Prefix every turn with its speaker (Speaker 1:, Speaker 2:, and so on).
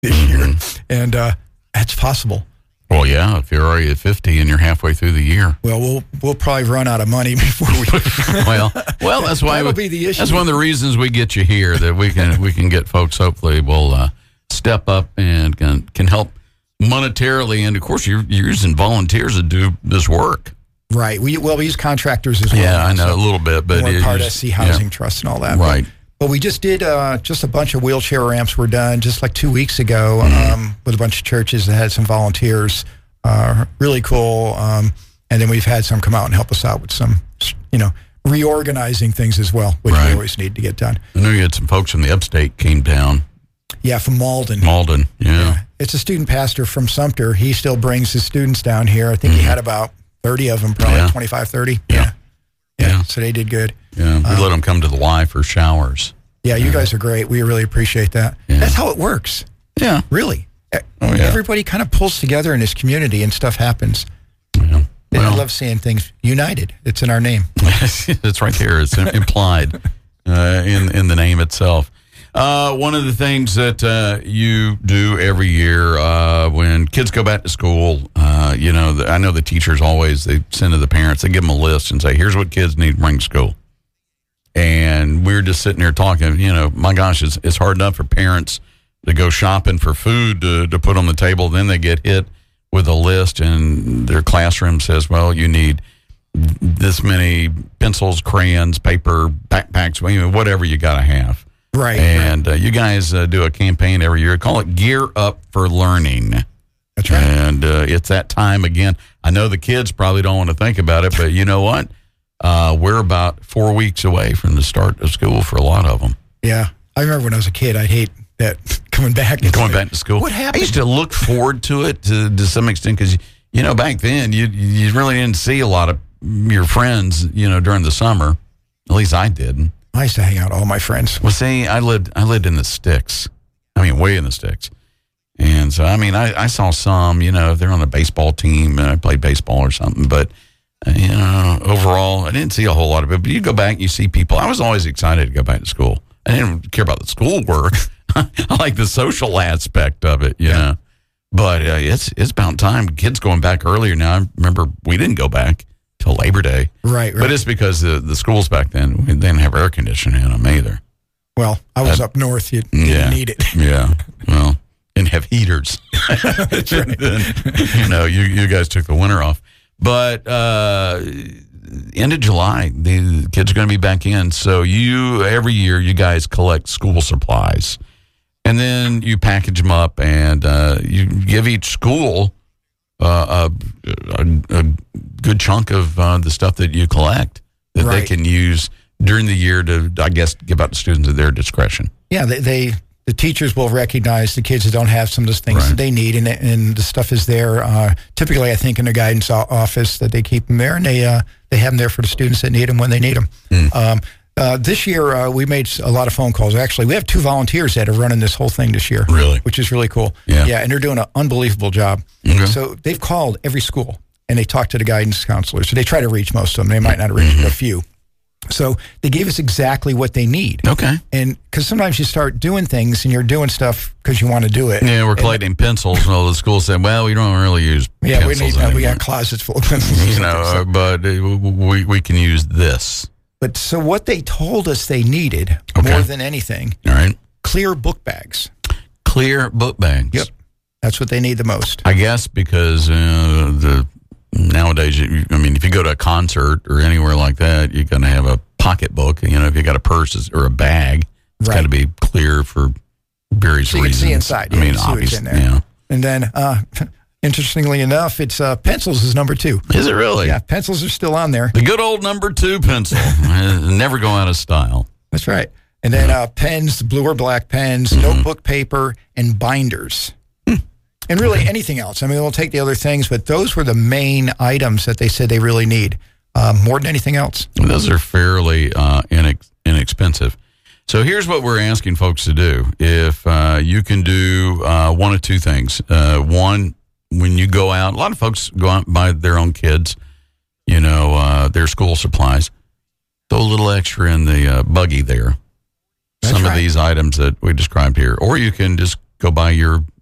Speaker 1: this year. And that's possible.
Speaker 2: Well, yeah, if you're already at 50 and you're halfway through the year.
Speaker 1: Well, we'll probably run out of money before we.
Speaker 2: well, that's why
Speaker 1: that'll be the issue.
Speaker 2: That's one of the reasons we get you here, that we can get folks. Hopefully, will step up and can help monetarily, and of course, you're using volunteers to do this work.
Speaker 1: Right. We use contractors as well.
Speaker 2: Yeah, I know a little bit, but
Speaker 1: we're part of SC Housing Trust and all that.
Speaker 2: Right.
Speaker 1: But we just did just a bunch of wheelchair ramps were done just like 2 weeks ago with a bunch of churches that had some volunteers. Really cool. And then we've had some come out and help us out with some, reorganizing things as well, which we always need to get done.
Speaker 2: I know you had some folks from the upstate came down.
Speaker 1: Yeah, from Malden.
Speaker 2: Yeah.
Speaker 1: It's a student pastor from Sumter. He still brings his students down here. I think he had about 30 of them, probably 25, 30. Yeah. So they did good.
Speaker 2: Yeah, we let them come to the Y for showers.
Speaker 1: Yeah, you guys are great. We really appreciate that. Yeah. That's how it works.
Speaker 2: Yeah.
Speaker 1: Really. Everybody kind of pulls together in this community and stuff happens.
Speaker 2: Yeah.
Speaker 1: And I love seeing things united. It's in our name.
Speaker 2: It's right there. It's implied in the name itself. One of the things that you do every year when kids go back to school, I know the teachers always, they send to the parents, they give them a list and say, here's what kids need to bring to school. And we're just sitting there talking, my gosh, it's hard enough for parents to go shopping for food to put on the table. Then they get hit with a list and their classroom says, well, you need this many pencils, crayons, paper, backpacks, whatever you got to have.
Speaker 1: Right.
Speaker 2: And you guys do a campaign every year. Call it Gear Up for Learning.
Speaker 1: That's right.
Speaker 2: And it's that time again. I know the kids probably don't want to think about it, but you know what? We're about 4 weeks away from the start of school for a lot of them.
Speaker 1: Yeah. I remember when I was a kid, I'd hate that coming back.
Speaker 2: Going back to school.
Speaker 1: What happened?
Speaker 2: I used to look forward to it to some extent because, back then you really didn't see a lot of your friends, during the summer. At least I didn't.
Speaker 1: I used to hang out with all my friends.
Speaker 2: Well, see, I lived in the sticks. Way in the sticks. And so, I saw some, if they're on a baseball team, I played baseball or something. But, overall, I didn't see a whole lot of it. But you go back and you see people. I was always excited to go back to school. I didn't care about the schoolwork. I like the social aspect of it, you know. But it's about time. Kids going back earlier now. I remember we didn't go back till Labor Day.
Speaker 1: Right.
Speaker 2: But it's because the schools back then, they didn't have air conditioning in them either.
Speaker 1: Well, I was up north. You didn't need it.
Speaker 2: Yeah. Well, didn't have heaters.
Speaker 1: That's right.
Speaker 2: You guys took the winter off. But end of July, the kids are going to be back in. So every year, you guys collect school supplies. And then you package them up and you give each school a good chunk of the stuff that you collect that they can use during the year to, I guess, give out to students at their discretion. Yeah,
Speaker 1: the teachers will recognize the kids that don't have some of those things that they need, and the stuff is there. Typically, I think in the guidance office that they keep them there, and they have them there for the students that need them when they need them. This year, we made a lot of phone calls. Actually, we have 2 volunteers that are running this whole thing this year.
Speaker 2: Really?
Speaker 1: Which is really cool.
Speaker 2: Yeah,
Speaker 1: and they're doing an unbelievable job.
Speaker 2: Okay.
Speaker 1: So they've called every school, and they talk to the guidance counselors. So they try to reach most of them. They might not reach a few. So they gave us exactly what they need.
Speaker 2: Okay.
Speaker 1: And because sometimes you start doing things and you're doing stuff because you want to do it.
Speaker 2: Yeah, we're collecting pencils. And all the schools said, well, we don't really use pencils anymore.
Speaker 1: We got closets full of pencils.
Speaker 2: But we can use this.
Speaker 1: But so what they told us they needed more than anything.
Speaker 2: All right.
Speaker 1: Clear book bags.
Speaker 2: Clear book bags.
Speaker 1: Yep. That's what they need the most.
Speaker 2: I guess because nowadays, if you go to a concert or anywhere like that, you're going to have a pocketbook. If you got a purse or a bag, it's got to be clear for various reasons.
Speaker 1: So you can see inside.
Speaker 2: Obviously,
Speaker 1: in there. And then, interestingly enough, it's pencils is number 2.
Speaker 2: Is it really?
Speaker 1: Yeah, pencils are still on there.
Speaker 2: The good old number 2 pencil. Never go out of style.
Speaker 1: That's right. And then pens, blue or black pens, notebook paper, and binders. And really anything else. We'll take the other things, but those were the main items that they said they really need, more than anything else.
Speaker 2: Those are fairly inexpensive. So here's what we're asking folks to do. If you can do one of 2 things. One, when you go out, a lot of folks go out and buy their own kids, their school supplies. Throw a little extra in the buggy there. Some of these items that we described here. Or you can just go by your